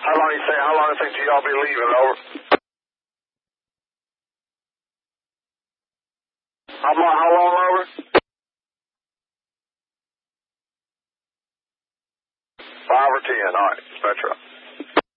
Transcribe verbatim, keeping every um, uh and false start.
How long you think? How long you think y'all be leaving? Over. How long? How long over? Five or ten. All right, Spectra.